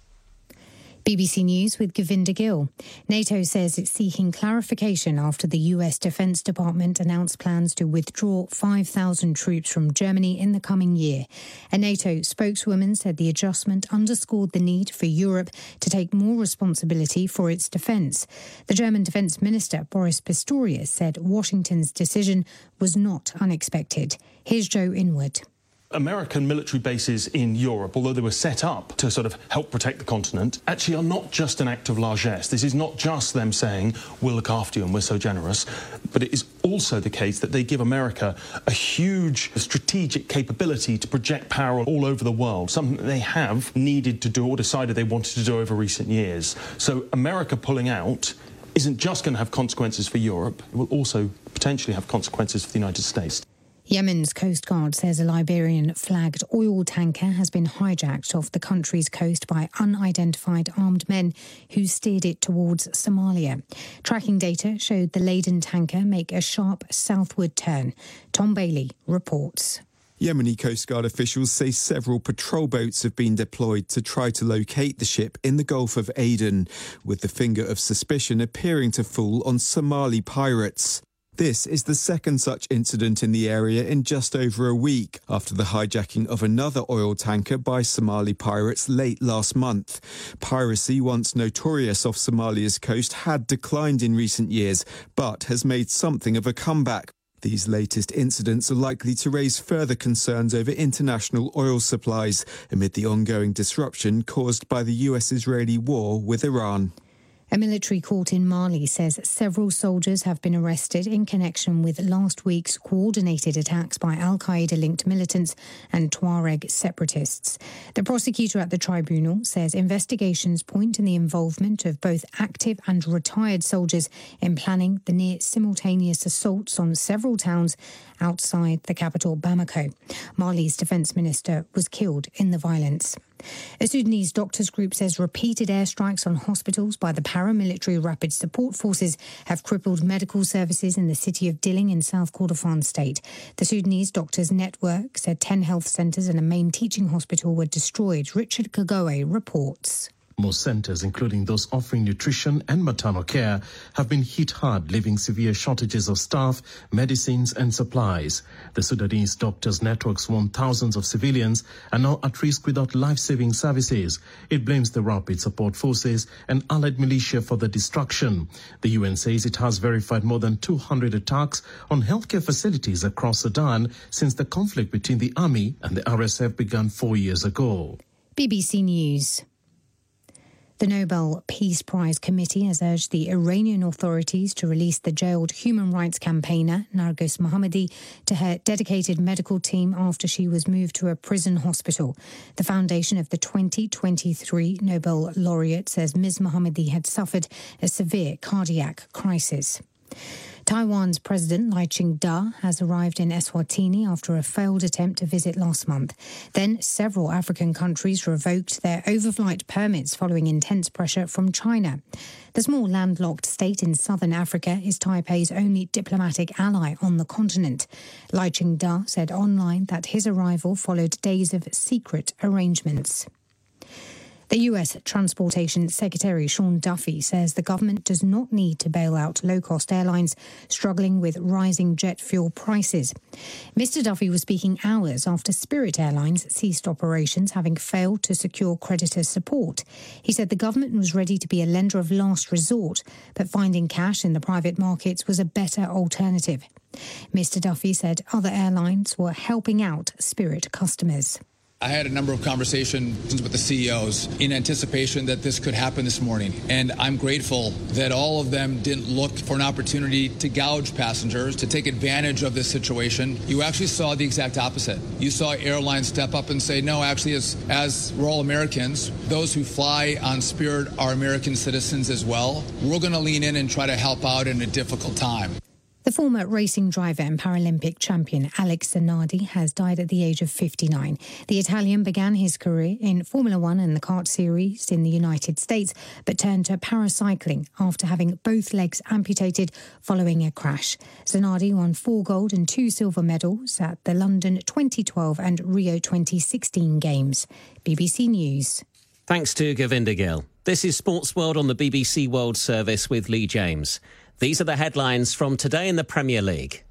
B B C News with Govinda Gill. NATO says it's seeking clarification after the U S Defence Department announced plans to withdraw five thousand troops from Germany in the coming year. A NATO spokeswoman said the adjustment underscored the need for Europe to take more responsibility for its defence. The German Defence Minister, Boris Pistorius, said Washington's decision was not unexpected. Here's Joe Inwood. American military bases in Europe, although they were set up to sort of help protect the continent, actually are not just an act of largesse. This is not just them saying, we'll look after you and we're so generous, but it is also the case that they give America a huge strategic capability to project power all over the world, something that they have needed to do or decided they wanted to do over recent years. So America pulling out isn't just going to have consequences for Europe, it will also potentially have consequences for the United States. Yemen's Coast Guard says a Liberian-flagged oil tanker has been hijacked off the country's coast by unidentified armed men who steered it towards Somalia. Tracking data showed the laden tanker make a sharp southward turn. Tom Bailey reports. Yemeni Coast Guard officials say several patrol boats have been deployed to try to locate the ship in the Gulf of Aden, with the finger of suspicion appearing to fall on Somali pirates. This is the second such incident in the area in just over a week, after the hijacking of another oil tanker by Somali pirates late last month. Piracy, once notorious off Somalia's coast, had declined in recent years, but has made something of a comeback. These latest incidents are likely to raise further concerns over international oil supplies amid the ongoing disruption caused by the U S-Israeli war with Iran. A military court in Mali says several soldiers have been arrested in connection with last week's coordinated attacks by al-Qaeda-linked militants and Tuareg separatists. The prosecutor at the tribunal says investigations point to the involvement of both active and retired soldiers in planning the near-simultaneous assaults on several towns outside the capital Bamako. Mali's defence minister was killed in the violence. A Sudanese doctors group says repeated airstrikes on hospitals by the paramilitary Rapid Support Forces have crippled medical services in the city of Dilling in South Kordofan state. The Sudanese Doctors Network said ten health centres and a main teaching hospital were destroyed. Richard Kagoe reports. Most centres, including those offering nutrition and maternal care, have been hit hard, leaving severe shortages of staff, medicines and supplies. The Sudanese Doctors Network's warned thousands of civilians are now at risk without life-saving services. It blames the Rapid Support Forces and allied militia for the destruction. The U N says it has verified more than two hundred attacks on healthcare facilities across Sudan since the conflict between the army and the R S F began four years ago. B B C News. The Nobel Peace Prize Committee has urged the Iranian authorities to release the jailed human rights campaigner Narges Mohammadi to her dedicated medical team after she was moved to a prison hospital. The foundation of the twenty twenty-three Nobel laureate says Miz Mohammadi had suffered a severe cardiac crisis. Taiwan's President Lai Ching-te has arrived in Eswatini after a failed attempt to visit last month. Then several African countries revoked their overflight permits following intense pressure from China. The small landlocked state in southern Africa is Taipei's only diplomatic ally on the continent. Lai Ching-te said online that his arrival followed days of secret arrangements. The U S Transportation Secretary Sean Duffy says the government does not need to bail out low-cost airlines struggling with rising jet fuel prices. Mister Duffy was speaking hours after Spirit Airlines ceased operations, having failed to secure creditor support. He said the government was ready to be a lender of last resort, but finding cash in the private markets was a better alternative. Mister Duffy said other airlines were helping out Spirit customers. I had a number of conversations with the C E Os in anticipation that this could happen this morning. And I'm grateful that all of them didn't look for an opportunity to gouge passengers, to take advantage of this situation. You actually saw the exact opposite. You saw airlines step up and say, no, actually, as, as we're all Americans, those who fly on Spirit are American citizens as well. We're going to lean in and try to help out in a difficult time. The former racing driver and Paralympic champion Alex Zanardi has died at the age of fifty-nine. The Italian began his career in Formula One and the kart series in the United States, but turned to paracycling after having both legs amputated following a crash. Zanardi won four gold and two silver medals at the London twenty twelve and Rio twenty sixteen Games. B B C News. Thanks to Govinda Gill. This is Sports World on the B B C World Service with Lee James. These are the headlines from today in the Premier League.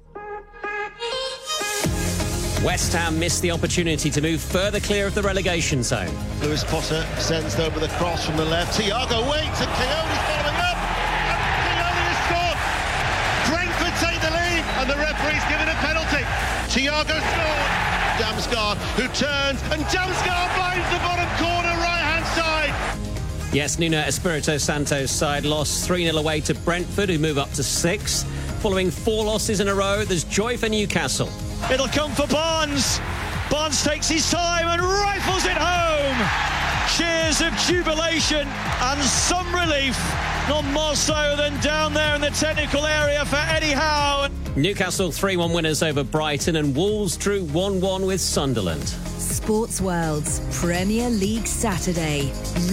West Ham missed the opportunity to move further clear of the relegation zone. Lewis Potter sends over the cross from the left. Thiago waits and Keone's following up. And Keone has scored. Brentford take the lead and the referee's given a penalty. Thiago scored. Damsgaard who turns and Damsgaard finds the bottom corner right-hand side. Yes, Nuno Espirito Santo's side lost three nil away to Brentford, who move up to sixth. Following four losses in a row, there's joy for Newcastle. It'll come for Barnes. Barnes takes his time and rifles it home. Cheers of jubilation and some relief Not more so than down there in the technical area for Eddie Howe. Newcastle three one winners over Brighton, and Wolves drew one one with Sunderland. Sports World's Premier League Saturday,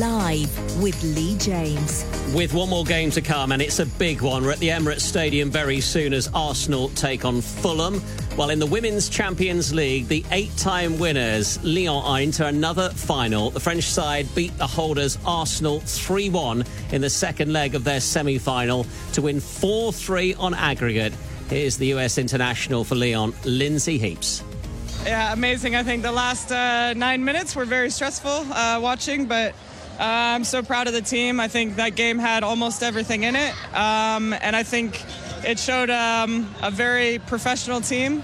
live with Lee James. With one more game to come, and it's a big one. We're at the Emirates Stadium very soon as Arsenal take on Fulham. While in the Women's Champions League, the eight-time winners Lyon are into another final. The French side beat the holders Arsenal three one in the second leg of their semi-final to win four three on aggregate. Here's the U S international for Lyon, Lindsay Heaps. Yeah, amazing. I think the last uh, nine minutes were very stressful uh, watching, but uh, I'm so proud of the team. I think that game had almost everything in it, um, and I think it showed um, a very professional team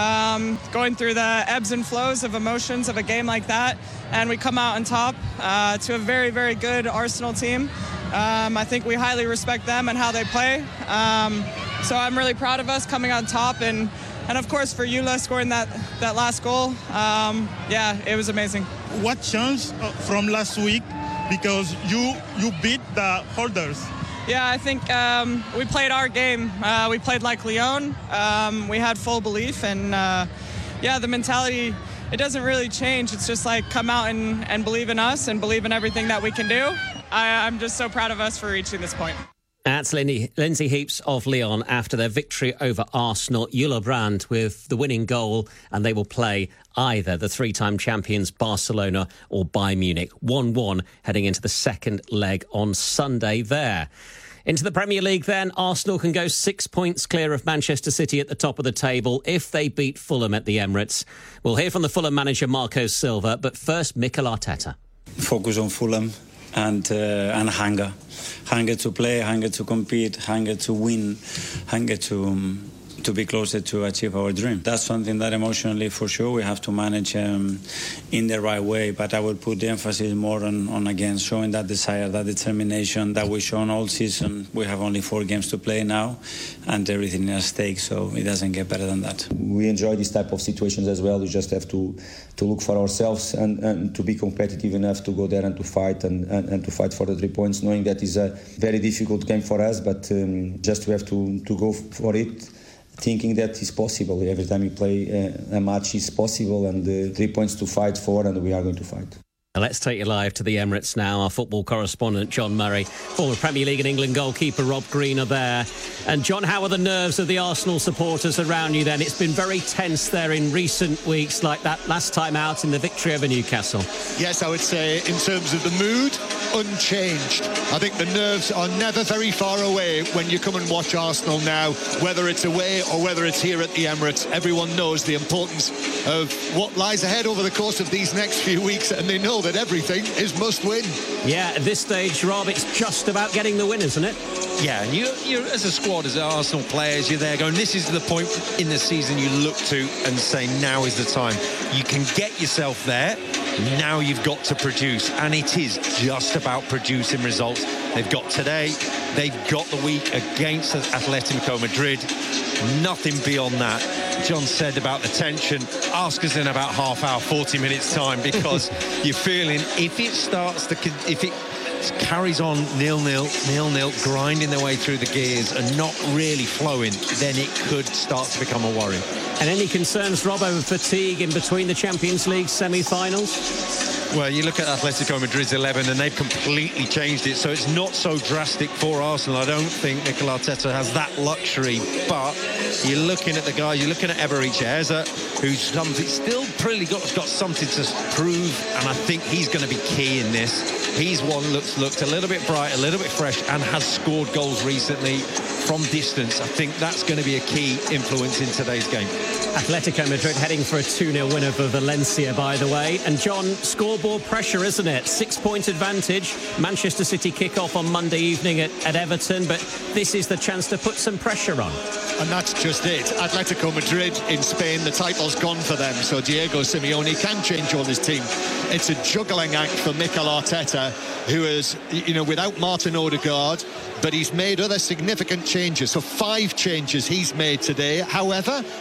um, going through the ebbs and flows of emotions of a game like that, and we come out on top uh, to a very, very good Arsenal team. Um, I think we highly respect them and how they play, um, so I'm really proud of us coming on top, and And of course, for Eula scoring that, that last goal, um, yeah, it was amazing. What changed from last week? Because you you beat the holders. Yeah, I think um, we played our game. Uh, we played like Lyon. Um, we had full belief, and uh, yeah, the mentality, it doesn't really change. It's just like come out and, and believe in us and believe in everything that we can do. I, I'm just so proud of us for reaching this point. That's Lindsay Heaps of Lyon after their victory over Arsenal. Eula Brand with the winning goal, and they will play either the three-time champions Barcelona or Bayern Munich. one one heading into the second leg on Sunday there. Into the Premier League then, Arsenal can go six points clear of Manchester City at the top of the table if they beat Fulham at the Emirates. We'll hear from the Fulham manager Marco Silva, but first Mikel Arteta. Focus on Fulham and uh, and hunger. Hunger to play, hunger to compete, hunger to win, hunger to um, to be closer to achieve our dream. That's something that emotionally, for sure, we have to manage um, in the right way. But I will put the emphasis more on, on, again, showing that desire, that determination that we've shown all season. We have only four games to play now, and everything is at stake, so it doesn't get better than that. We enjoy this type of situations as well. We just have to, to look for ourselves and, and to be competitive enough to go there and to fight and, and, and to fight for the three points, knowing that is a very difficult game for us, but um, just we have to, to go for it, thinking that it's possible. Every time you play uh, a match, it's possible, and uh, three points to fight for, and we are going to fight. Let's take you live to the Emirates now. Our football correspondent, John Murray, former Premier League and England goalkeeper Rob Green are there. And John, how are the nerves of the Arsenal supporters around you then? It's been very tense there in recent weeks, like that last time out in the victory over Newcastle. Yes, I would say in terms of the mood, unchanged. I think the nerves are never very far away when you come and watch Arsenal now, whether it's away or whether it's here at the Emirates. Everyone knows the importance of what lies ahead over the course of these next few weeks, and they know that everything is must win. Yeah, at this stage, Rob, it's just about getting the win, isn't it? Yeah, and you, you as a squad, as Arsenal players, you're there going, this is the point in the season you look to and say, now is the time. You can get yourself there. Now you've got to produce, and it is just about producing results. They've got today, they've got the week against Atletico Madrid. Nothing beyond that. John said about the tension, ask us in about half hour, forty minutes time, because you're feeling if it starts to, if it carries on nil-nil, nil-nil, grinding their way through the gears and not really flowing, then it could start to become a worry. And any concerns, Rob, over fatigue in between the Champions League semi-finals? Well, you look at Atletico Madrid's eleven and they've completely changed it, so it's not so drastic for Arsenal. I don't think Mikel Arteta has that luxury, but you're looking at the guy, you're looking at Eberechi Eze, who's something, still pretty got, got something to prove, and I think he's going to be key in this. He's one looks looked a little bit bright, a little bit fresh, and has scored goals recently from distance. I think that's going to be a key influence in today's game. Atletico Madrid heading for a two nil win over Valencia, by the way. And John, scoreboard pressure, isn't it? Six-point advantage. Manchester City kick off on Monday evening at, at Everton, but this is the chance to put some pressure on. And that's just it. Atletico Madrid in Spain, the title's gone for them, so Diego Simeone can change all his team. It's a juggling act for Mikel Arteta, who is, you know, without Martin Odegaard, but he's made other significant changes. So five changes he's made today. However, he does have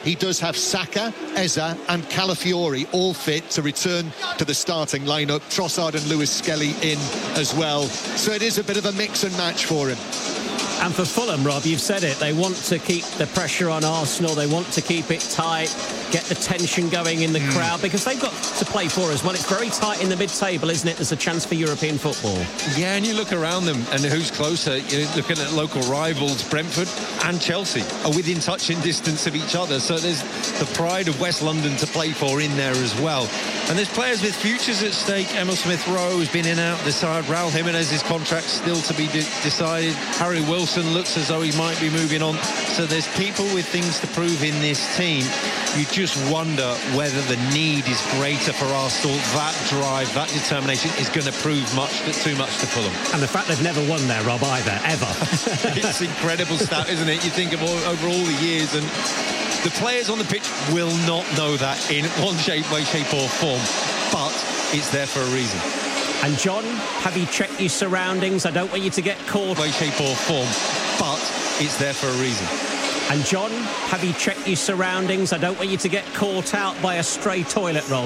have Saka, Eze and Calafiori all fit to return to the starting lineup. Trossard and Lewis Skelly in as well. So it is a bit of a mix and match for him. And for Fulham, Rob, you've said it, they want to keep the pressure on Arsenal, they want to keep it tight, get the tension going in the mm. crowd, because they've got to play for as well. It's very tight in the mid-table, isn't it? There's a chance for European football. Yeah, and you look around them, and who's closer? You're looking at local rivals, Brentford and Chelsea are within touching distance of each other, so there's the pride of West London to play for in there as well. And there's players with futures at stake. Emil Smith-Rowe has been in and out the side. Raul Jimenez's contract still to be de decided. Harry Wilson looks as though he might be moving on. So there's people with things to prove in this team. You just wonder whether the need is greater for Arsenal. That drive, that determination is going to prove much too much to Fulham. And the fact they've never won there, Rob, either, ever. It's incredible stuff, isn't it? You think of all, over all the years, and the players on the pitch will not know that in one shape, way, shape or form. But it's there for a reason. And John, have you checked your surroundings? I don't want you to get caught. Way, shape or form. But it's there for a reason. And John, have you checked your surroundings? I don't want you to get caught out by a stray toilet roll.